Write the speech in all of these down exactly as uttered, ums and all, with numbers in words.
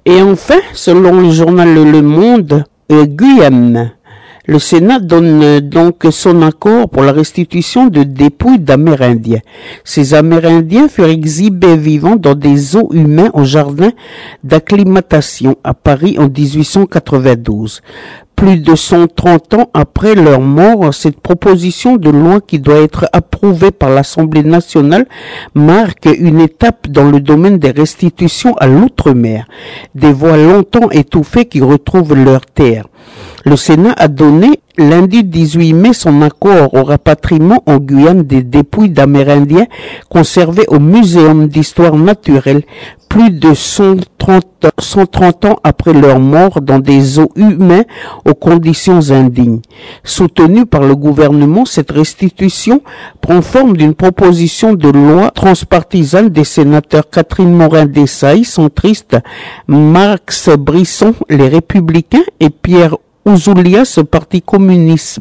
Et enfin, selon le journal Le Monde, euh, Guyane. Le Sénat donne donc son accord pour la restitution de dépouilles d'Amérindiens. Ces Amérindiens furent exhibés vivants dans des os humains au jardin d'acclimatation à Paris en dix-huit cent quatre-vingt-douze. Plus de cent trente ans après leur mort, cette proposition de loi qui doit être approuvée par l'Assemblée nationale marque une étape dans le domaine des restitutions à l'outre-mer. Des voix longtemps étouffées qui retrouvent leur terre. Le Sénat a donné lundi dix-huit mai son accord au rapatriement en Guyane des dépouilles d'Amérindiens conservées au Muséum d'histoire naturelle plus de cent trente ans après leur mort dans des os humains aux conditions indignes. Soutenue par le gouvernement, cette restitution prend forme d'une proposition de loi transpartisane des sénateurs Catherine Morin-Desailly, centriste, Max Brisson, les Républicains, et Pierre Ouzoulias, parti communiste,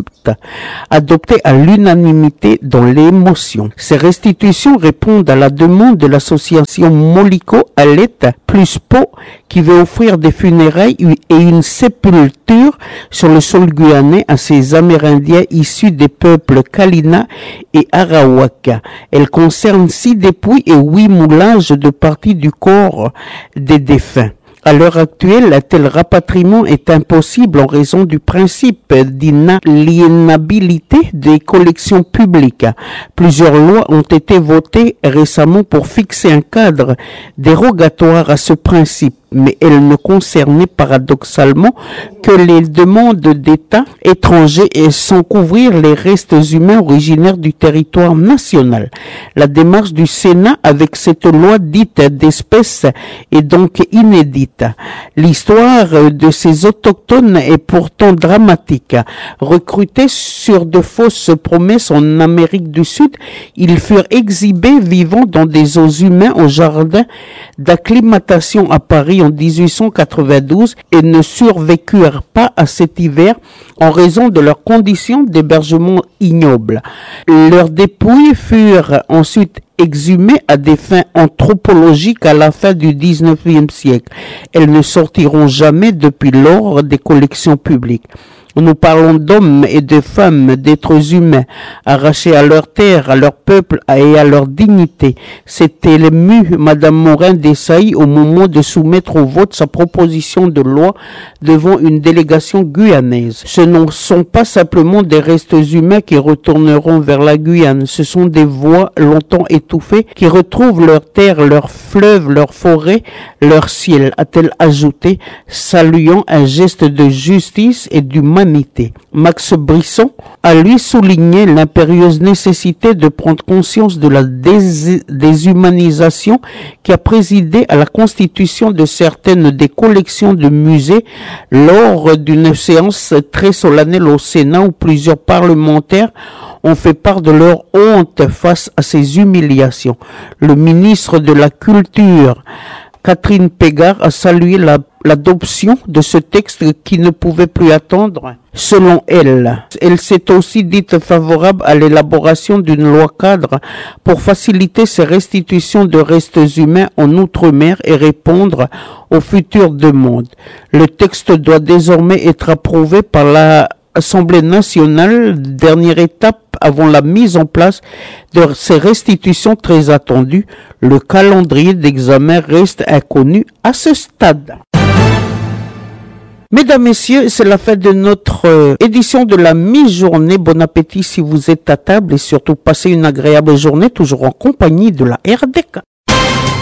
adopté à l'unanimité dans l'émotion. Ces restitutions répondent à la demande de l'association Molico Alette plus Po, qui veut offrir des funérailles et une sépulture sur le sol guyanais à ces Amérindiens issus des peuples Kalina et Arawaka. Elle concerne six dépouilles et huit moulages de parties du corps des défunts. À l'heure actuelle, un tel rapatriement est impossible en raison du principe d'inaliénabilité des collections publiques. Plusieurs lois ont été votées récemment pour fixer un cadre dérogatoire à ce principe, mais elles ne concernaient paradoxalement que les demandes d'États étrangers et sans couvrir les restes humains originaires du territoire national. La démarche du Sénat avec cette loi dite d'espèce est donc inédite. L'histoire de ces autochtones est pourtant dramatique. Recrutés sur de fausses promesses en Amérique du Sud, ils furent exhibés vivants dans des os humains au jardin d'acclimatation à Paris en dix-huit cent quatre-vingt-douze et ne survécurent pas à cet hiver en raison de leurs conditions d'hébergement ignobles. Leurs dépouilles furent ensuite exhumées à des fins anthropologiques à la fin du dix-neuvième siècle. Elles ne sortiront jamais depuis lors des collections publiques. Nous parlons d'hommes et de femmes, d'êtres humains, arrachés à leur terre, à leur peuple et à leur dignité. C'était ému Madame Morin-Desailly au moment de soumettre au vote sa proposition de loi devant une délégation guyanaise. Ce ne sont pas simplement des restes humains qui retourneront vers la Guyane, ce sont des voix longtemps étouffées qui retrouvent leur terre, leurs fleuves, leurs forêts, leur ciel, a-t-elle ajouté, saluant un geste de justice et d'humanité. Max Brisson a lui souligné l'impérieuse nécessité de prendre conscience de la dés- déshumanisation qui a présidé à la constitution de certaines des collections de musées lors d'une séance très solennelle au Sénat où plusieurs parlementaires ont fait part de leur honte face à ces humiliations. Le ministre de la Culture, Catherine Pégard, a salué la l'adoption de ce texte qui ne pouvait plus attendre. Selon elle, elle s'est aussi dite favorable à l'élaboration d'une loi cadre pour faciliter ces restitutions de restes humains en outre-mer et répondre aux futures demandes. Le texte doit désormais être approuvé par l'Assemblée nationale, dernière étape avant la mise en place de ces restitutions très attendues. Le calendrier d'examen reste inconnu à ce stade. Mesdames, Messieurs, c'est la fin de notre euh, édition de la mi-journée. Bon appétit si vous êtes à table et surtout passez une agréable journée toujours en compagnie de la R D K.